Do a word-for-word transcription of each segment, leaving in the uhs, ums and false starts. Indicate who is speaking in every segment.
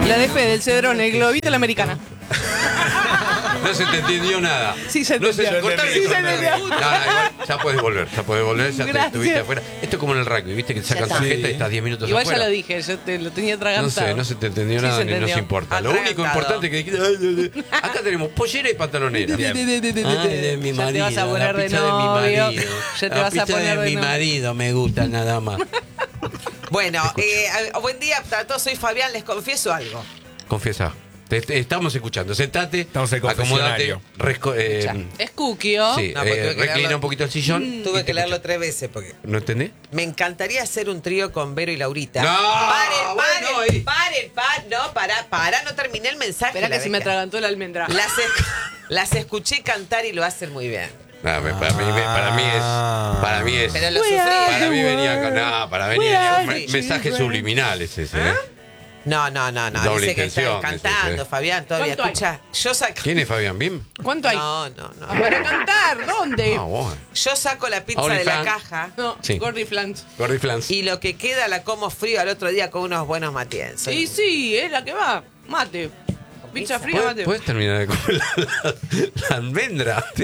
Speaker 1: La de Fede, el Cedrón, el globito, la americana.
Speaker 2: No se te entendió nada.
Speaker 1: Sí se
Speaker 2: no se
Speaker 1: entendió.
Speaker 2: cortale
Speaker 1: Sí
Speaker 2: con
Speaker 1: se
Speaker 2: nada.
Speaker 1: entendió.
Speaker 2: No, no, igual, ya puedes volver, ya puedes volver, ya te
Speaker 1: Gracias.
Speaker 2: estuviste afuera. Esto es como en el rugby, viste que te sacan
Speaker 1: Ya está.
Speaker 2: tarjeta y
Speaker 3: Sí.
Speaker 2: estás diez minutos
Speaker 1: Igual
Speaker 2: afuera.
Speaker 1: ya lo dije, yo te lo tenía
Speaker 2: No
Speaker 1: atragantado.
Speaker 2: sé, no se te entendió
Speaker 1: Sí
Speaker 2: nada
Speaker 1: se
Speaker 2: ni nos
Speaker 1: entendió.
Speaker 2: importa. Lo único
Speaker 4: Atragantado.
Speaker 2: importante que dijiste, acá tenemos pollera y pantalonera.
Speaker 3: Bien.
Speaker 2: Ay, de mi
Speaker 1: Ya te vas a
Speaker 2: marido,
Speaker 1: poner
Speaker 2: la
Speaker 1: de
Speaker 2: pizza de mi
Speaker 1: novio.
Speaker 2: marido.
Speaker 1: Ya te
Speaker 2: La
Speaker 1: vas a
Speaker 2: pizza
Speaker 1: poner
Speaker 2: de
Speaker 1: de
Speaker 2: mi
Speaker 1: novio.
Speaker 2: marido me gusta nada más.
Speaker 4: Bueno, eh, a- buen día para todos. Soy Fabián. Les confieso algo.
Speaker 2: Confiesa. Te, te estamos escuchando. Sentate,
Speaker 3: Estamos en
Speaker 2: acomodate,
Speaker 3: confesionario.
Speaker 2: resco- eh,
Speaker 1: Es Kukio.
Speaker 2: sí,
Speaker 4: No, porque
Speaker 2: eh,
Speaker 4: tuve que
Speaker 2: reclina
Speaker 4: leerlo.
Speaker 2: un poquito el sillón. y
Speaker 4: Tuve
Speaker 2: te
Speaker 4: que leerlo
Speaker 2: escucha.
Speaker 4: tres veces porque
Speaker 2: ¿No entendés?
Speaker 4: me encantaría hacer un trío con Vero y Laurita.
Speaker 2: No,
Speaker 4: paren,
Speaker 2: bueno,
Speaker 4: paren,
Speaker 2: ahí.
Speaker 4: paren, paren, no, para, para, no terminé el mensaje.
Speaker 1: Espera
Speaker 4: la
Speaker 1: que se me
Speaker 4: bestia.
Speaker 1: atragantó la almendra.
Speaker 4: Las, es- las escuché cantar y lo hacen muy bien.
Speaker 2: No, me- para, mí, me- para mí es. Para mí es.
Speaker 4: Pero lo
Speaker 1: We are
Speaker 4: sufrí.
Speaker 2: Para
Speaker 1: the
Speaker 2: mí venía con.
Speaker 1: world.
Speaker 2: No, para mí
Speaker 1: We
Speaker 2: venía
Speaker 1: are
Speaker 2: un
Speaker 1: the
Speaker 2: me- mensajes
Speaker 1: children.
Speaker 2: subliminales ese. ¿eh?
Speaker 4: No, no, no, no.
Speaker 2: Doble
Speaker 4: Dice que está
Speaker 2: intención,
Speaker 4: cantando,
Speaker 2: ese, sí.
Speaker 4: Fabián, todavía.
Speaker 1: ¿Cuánto hay?
Speaker 4: Escucha, yo saco.
Speaker 2: ¿Quién es Fabián Bim?
Speaker 1: ¿Cuánto hay?
Speaker 4: No, no, no.
Speaker 1: Ah, para cantar, ¿dónde?
Speaker 2: Ah, bueno.
Speaker 4: Yo saco la pizza de la
Speaker 2: OnlyFans.
Speaker 4: caja
Speaker 1: No,
Speaker 2: Sí.
Speaker 1: Gordy Flans.
Speaker 2: Gordy Flans.
Speaker 4: y lo que queda la como frío al otro día con unos buenos matienzos.
Speaker 1: Sí, sí, es la que va. Mate. Pizza fría,
Speaker 2: ¿Puedes,
Speaker 1: mate.
Speaker 2: puedes terminar de comer la, la- la almendra? Te-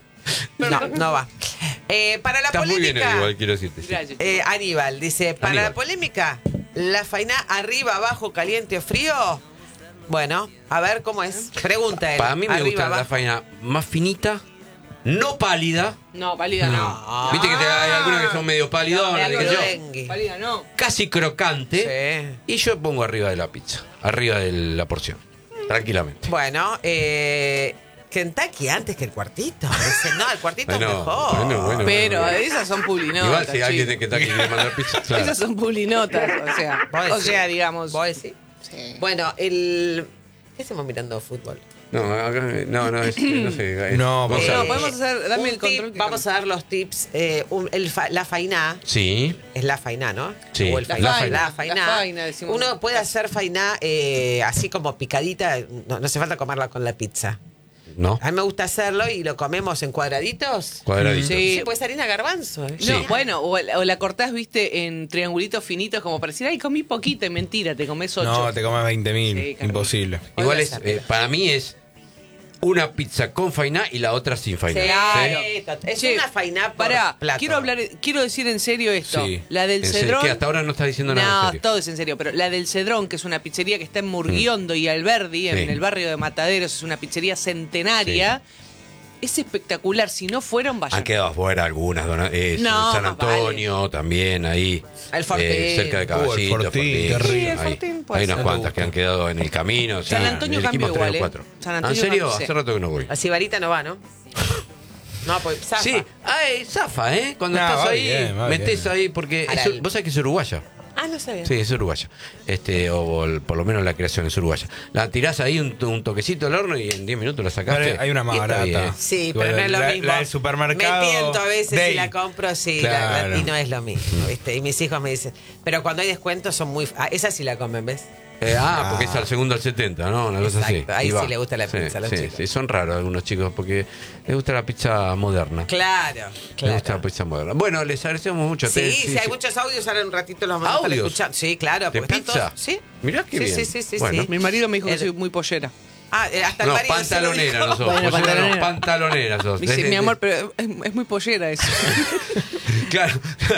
Speaker 4: No, no va. Eh, para la
Speaker 2: Estás muy bien,
Speaker 4: polémica,
Speaker 2: igual, quiero decirte. sí.
Speaker 1: Gracias.
Speaker 4: eh, Aníbal dice, para
Speaker 2: Aníbal.
Speaker 4: la polémica, ¿la faina arriba, abajo, caliente o frío? Bueno, a ver cómo es. Pregunta él.
Speaker 2: Para mí me
Speaker 4: Arriba,
Speaker 2: gusta la
Speaker 4: abajo.
Speaker 2: faina más finita, no pálida.
Speaker 1: No, pálida no.
Speaker 2: Viste que te- hay algunas que son medio pálidonas,
Speaker 1: No,
Speaker 2: qué sé yo.
Speaker 4: merengue.
Speaker 1: Pálida no.
Speaker 2: Casi crocante.
Speaker 4: Sí.
Speaker 2: Y yo pongo arriba de la pizza, arriba de la porción. Tranquilamente.
Speaker 4: Bueno, eh, Kentucky antes que el cuartito. Dice, no, el cuartito
Speaker 2: Bueno,
Speaker 4: es mejor.
Speaker 2: bueno, bueno.
Speaker 1: Pero esas son publinotas.
Speaker 2: Igual si alguien de
Speaker 1: chicos.
Speaker 2: que está aquí quiere mandar pizza, claro.
Speaker 1: Esas son publinotas, o sea.
Speaker 4: ¿Vos
Speaker 1: O
Speaker 4: decís?
Speaker 1: sea, digamos.
Speaker 4: ¿Vos decís?
Speaker 1: Sí.
Speaker 4: Bueno, el... ¿Qué hacemos mirando fútbol?
Speaker 2: No, acá- no, no, es, no sé. es-
Speaker 3: No,
Speaker 2: vos
Speaker 3: porque-
Speaker 2: sabés.
Speaker 1: No, podemos hacer. Dame
Speaker 4: Un
Speaker 1: el control.
Speaker 4: tip,
Speaker 1: que
Speaker 4: vamos a dar los tips. Eh, un- el fa- la fainá
Speaker 2: Sí,
Speaker 4: es la fainá, ¿no?
Speaker 2: Sí,
Speaker 4: O el
Speaker 2: la
Speaker 4: fainá.
Speaker 2: fainá.
Speaker 4: La fainá.
Speaker 1: La faina, decimos.
Speaker 4: Uno puede hacer fainá eh, así como picadita. No, no hace falta comerla con la pizza.
Speaker 2: ¿no?
Speaker 4: A mí me gusta hacerlo y lo comemos en cuadraditos.
Speaker 2: Cuadradito.
Speaker 1: Sí.
Speaker 4: Sí, puede ser harina garbanzo. ¿eh?
Speaker 1: No,
Speaker 2: Sí.
Speaker 1: bueno, o la, o la cortás, viste, en triangulitos finitos como para decir, ay, comí poquito, y mentira, te comes ocho.
Speaker 3: No, te comes veinte mil.
Speaker 1: Sí, qué
Speaker 3: Imposible.
Speaker 2: Igual
Speaker 4: Puede
Speaker 2: es,
Speaker 4: ser.
Speaker 2: eh, para mí es una pizza con fainá y la otra sin fainá.
Speaker 4: Sí,
Speaker 1: Claro.
Speaker 4: es
Speaker 1: Che,
Speaker 4: una fainá por
Speaker 1: Pará,
Speaker 4: plato.
Speaker 1: quiero hablar, quiero decir en serio esto.
Speaker 3: Sí.
Speaker 1: La del
Speaker 2: En serio,
Speaker 1: Cedrón.
Speaker 2: que hasta ahora no está diciendo nada en
Speaker 1: No,
Speaker 2: serio.
Speaker 1: todo es en serio, pero la del Cedrón, que es una pizzería que está en Murguiondo y Alberdi, en
Speaker 2: Sí.
Speaker 1: el barrio de Mataderos, es una pizzería centenaria. Es espectacular, si no fueron, vayan.
Speaker 2: Han quedado afuera algunas, dona- eh,
Speaker 1: No,
Speaker 2: San
Speaker 1: más
Speaker 2: Antonio también, ahí.
Speaker 4: El Fortín.
Speaker 2: eh, cerca de
Speaker 3: Uh,
Speaker 2: Caballito.
Speaker 3: el Fortín, qué rico.
Speaker 1: Sí, el
Speaker 2: Hay-
Speaker 1: Fortín puede
Speaker 2: hay unas
Speaker 1: ser.
Speaker 2: cuantas que han quedado en el camino.
Speaker 1: San
Speaker 2: sí,
Speaker 1: Antonio
Speaker 2: en el equipo
Speaker 1: cambió
Speaker 2: tres o
Speaker 1: igual, ¿eh?
Speaker 2: cuatro.
Speaker 1: San
Speaker 2: ¿Ah, ¿En
Speaker 1: Antonio
Speaker 2: serio?
Speaker 1: cambió, sí.
Speaker 2: Hace rato que no voy.
Speaker 4: La sibarita no va, ¿no? No, pues zafa.
Speaker 2: Sí, ay, zafa, ¿eh? Cuando
Speaker 3: No,
Speaker 2: estás
Speaker 3: va
Speaker 2: ahí,
Speaker 3: bien, va
Speaker 2: metés
Speaker 3: bien.
Speaker 2: ahí, porque
Speaker 4: Ahora
Speaker 2: es-
Speaker 4: el-
Speaker 2: vos sabés que es uruguaya.
Speaker 4: Ah, no sabía.
Speaker 2: Sí, es uruguaya. Este, o, el- por lo menos la creación es uruguaya. La tirás ahí un, un toquecito al horno y en diez minutos la sacaste.
Speaker 3: Pero hay una más
Speaker 2: y está
Speaker 3: barata.
Speaker 2: bien.
Speaker 4: Sí,
Speaker 3: Igual
Speaker 4: pero no es lo
Speaker 3: la-
Speaker 4: mismo.
Speaker 3: la del supermercado
Speaker 4: Me tiento a veces
Speaker 3: Day.
Speaker 4: y la compro, sí, la- la-
Speaker 3: Claro.
Speaker 4: y no es lo mismo, ¿viste? Y mis hijos me dicen, pero cuando hay descuentos son muy... Ah, esa sí la comen, ¿ves?
Speaker 2: Eh, ah, porque es al segundo al setenta, ¿no? Una cosa así.
Speaker 4: Exacto, ahí
Speaker 2: Y
Speaker 4: sí
Speaker 2: va.
Speaker 4: le gusta la
Speaker 2: Sí,
Speaker 4: pizza a los
Speaker 2: sí,
Speaker 4: chicos.
Speaker 2: sí, son raros algunos chicos porque les gusta la pizza moderna.
Speaker 4: Claro,
Speaker 2: Les gusta
Speaker 4: claro.
Speaker 2: la pizza moderna. Bueno, les agradecemos mucho.
Speaker 4: Sí,
Speaker 2: Te-
Speaker 4: sí, hay muchos audios, ahora en un ratito los vamos a estar
Speaker 2: ¿Audios?
Speaker 4: escuchando. Sí, claro.
Speaker 2: ¿De
Speaker 4: porque están
Speaker 2: pizza?
Speaker 4: todos- Sí.
Speaker 2: Mirá qué
Speaker 4: sí,
Speaker 2: bien.
Speaker 4: sí, sí, sí,
Speaker 2: Bueno.
Speaker 4: sí.
Speaker 1: Mi marido me dijo que
Speaker 4: El-
Speaker 1: soy muy pollera.
Speaker 4: Ah, eh, hasta el
Speaker 2: No,
Speaker 4: marido se lo
Speaker 2: pantalonera
Speaker 4: dijo.
Speaker 2: no sos.
Speaker 1: Bueno,
Speaker 2: Pollera no,
Speaker 1: pantalonera.
Speaker 2: pantalonera sos.
Speaker 1: Me dice,
Speaker 2: Desde-
Speaker 1: mi amor, pero es, es muy pollera eso.
Speaker 2: Claro.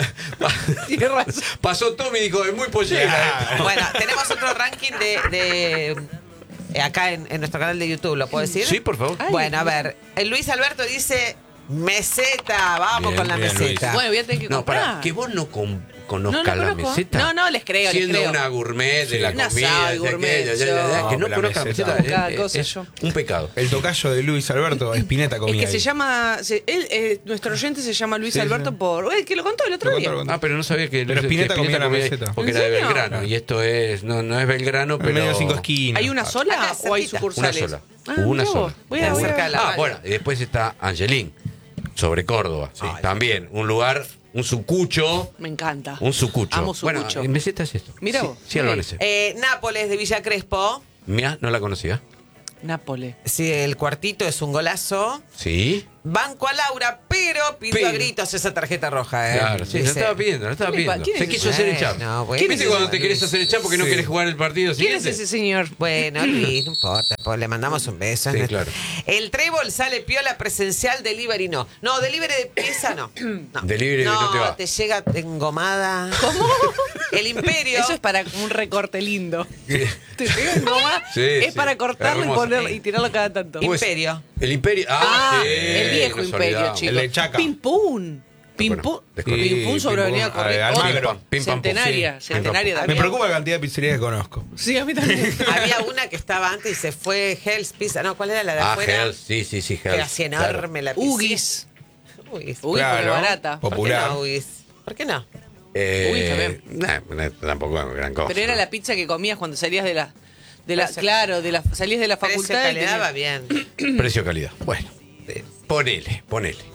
Speaker 1: Tiene razón.
Speaker 2: Pasó Tommy y dijo, es muy pollera.
Speaker 4: Bueno, tenemos otro ranking de... de eh, acá en, en nuestro canal de YouTube, ¿lo puedo decir?
Speaker 2: Sí, por favor.
Speaker 1: Ay,
Speaker 4: Bueno, a ver, el Luis Alberto dice meseta, vamos
Speaker 2: Bien,
Speaker 4: con la
Speaker 2: bien,
Speaker 4: meseta.
Speaker 1: Bueno, voy a tener que
Speaker 2: No,
Speaker 1: comprar.
Speaker 2: para, que vos no con-
Speaker 1: No,
Speaker 2: conozcas
Speaker 1: no
Speaker 2: la
Speaker 1: conozco.
Speaker 2: meseta.
Speaker 1: No, no, les creo, les
Speaker 2: Siendo
Speaker 1: creo.
Speaker 2: una gourmet de la
Speaker 1: Una
Speaker 2: comida.
Speaker 1: asado
Speaker 2: de
Speaker 1: gourmet,
Speaker 2: aquello, ya,
Speaker 1: yo.
Speaker 2: ya, ya, que
Speaker 3: No,
Speaker 2: no
Speaker 3: pero
Speaker 2: conozca la
Speaker 3: meseta.
Speaker 2: meseta.
Speaker 1: Cada
Speaker 2: es-
Speaker 1: cosa
Speaker 2: es
Speaker 1: yo.
Speaker 2: un pecado.
Speaker 3: El tocayo de Luis Alberto, Espineta
Speaker 1: Es
Speaker 3: comía
Speaker 1: que se
Speaker 3: ahí.
Speaker 1: llama. se- él, eh, nuestro oyente se llama Luis
Speaker 3: Sí,
Speaker 1: Alberto
Speaker 3: sí.
Speaker 1: por. eh, que lo contó el otro
Speaker 3: Lo
Speaker 1: día.
Speaker 3: contó, lo contó.
Speaker 2: Ah, pero no sabía que
Speaker 3: Pero
Speaker 2: que
Speaker 3: Spinetta comía la
Speaker 2: ahí,
Speaker 3: meseta.
Speaker 2: porque
Speaker 1: ¿En
Speaker 2: era de
Speaker 1: serio?
Speaker 2: Belgrano. Y esto es, no, no es Belgrano, pero.
Speaker 3: En medio de cinco esquinas.
Speaker 1: ¿Hay una sola
Speaker 4: Acá,
Speaker 1: o hay
Speaker 4: cerquita.
Speaker 1: sucursales?
Speaker 2: Una sola.
Speaker 1: Ah,
Speaker 2: Una
Speaker 1: mirá
Speaker 2: sola.
Speaker 1: vos. Voy a,
Speaker 4: Está
Speaker 1: voy a-
Speaker 4: cerca de la
Speaker 2: Ah,
Speaker 4: radio.
Speaker 2: bueno, y después está Angelín, sobre Córdoba.
Speaker 4: Sí.
Speaker 2: También, un lugar, un sucucho.
Speaker 1: Me encanta.
Speaker 2: Un sucucho.
Speaker 1: Amo
Speaker 2: Bueno,
Speaker 1: sucucho.
Speaker 2: en meseta es esto.
Speaker 1: Mirá
Speaker 2: sí,
Speaker 1: vos.
Speaker 2: Sí,
Speaker 1: Mirá.
Speaker 2: Albanese.
Speaker 4: Eh, Nápoles de Villa Crespo.
Speaker 2: Mira, no la conocía.
Speaker 1: Nápoles.
Speaker 4: Sí, el cuartito es un golazo.
Speaker 2: Sí.
Speaker 4: banco a Laura, pero pidió
Speaker 2: Pero-
Speaker 4: a gritos esa tarjeta roja. ¿eh?
Speaker 2: Claro, sí, lo
Speaker 4: Dice,
Speaker 2: estaba pidiendo, lo estaba
Speaker 1: ¿Quién es-
Speaker 2: pidiendo.
Speaker 1: quién
Speaker 2: Se
Speaker 1: es
Speaker 2: quiso
Speaker 4: ese?
Speaker 2: hacer echar.
Speaker 4: Bueno, bueno.
Speaker 2: ¿Viste
Speaker 4: ¿Quién es
Speaker 2: cuando
Speaker 4: ese?
Speaker 2: te querés hacer echar porque no
Speaker 3: Sí.
Speaker 2: querés jugar el partido
Speaker 1: ¿Quién
Speaker 2: siguiente?
Speaker 1: es ese señor?
Speaker 4: Bueno, Luis, no importa, pues le mandamos un beso.
Speaker 2: Sí,
Speaker 4: ¿no?
Speaker 2: claro.
Speaker 4: El trébol sale piola presencial, delivery no. No, delivery de pieza no. no.
Speaker 2: Delivery no te va.
Speaker 4: te llega engomada. ¿Cómo? El Imperio.
Speaker 1: Eso es para un recorte lindo. Te llega en goma,
Speaker 2: Sí,
Speaker 1: es
Speaker 2: sí.
Speaker 1: para cortarlo y,
Speaker 2: Hermoso.
Speaker 1: poner, y tirarlo cada tanto.
Speaker 2: Pues,
Speaker 4: Imperio.
Speaker 2: El Imperio. Ah,
Speaker 1: Ah,
Speaker 2: sí,
Speaker 1: el viejo
Speaker 2: nos
Speaker 1: imperio,
Speaker 2: olvidamos.
Speaker 1: chicos.
Speaker 3: El de Chaca.
Speaker 1: Pim pum. Pim
Speaker 2: Bueno,
Speaker 1: pum.
Speaker 2: desconozco.
Speaker 1: Pim pum sobre
Speaker 3: Sí,
Speaker 1: Avenida
Speaker 3: Pim Pum,
Speaker 1: Corrientes.
Speaker 3: eh,
Speaker 1: Otra.
Speaker 3: Almagro.
Speaker 2: Pim, pam, pum,
Speaker 1: Centenaria,
Speaker 2: sí.
Speaker 1: centenaria
Speaker 3: Me
Speaker 1: también.
Speaker 3: preocupa la cantidad de pizzerías que conozco.
Speaker 1: Sí, a mí también.
Speaker 4: Había una que estaba antes y se fue Hell's Pizza. No, ¿cuál era la de
Speaker 2: Ah,
Speaker 4: afuera?
Speaker 2: Hell, sí, sí, sí,
Speaker 4: Que
Speaker 2: Hell.
Speaker 4: era así enorme la pizza.
Speaker 1: Ugis.
Speaker 4: Ugis.
Speaker 1: Uy,
Speaker 3: Claro.
Speaker 1: pero barata.
Speaker 4: ¿Por qué
Speaker 3: Popular.
Speaker 4: no, Ugis? ¿Por qué no?
Speaker 2: Eh,
Speaker 1: Uy, también.
Speaker 2: nah, nah, tampoco es gran cosa.
Speaker 1: Pero era la pizza que comías cuando salías de la. De la
Speaker 4: Precio-
Speaker 1: claro, de la, salías de la
Speaker 4: Precio
Speaker 1: facultad. y
Speaker 4: calidad
Speaker 1: tenías-
Speaker 4: va bien.
Speaker 2: Precio-calidad. Bueno, eh, ponele, ponele.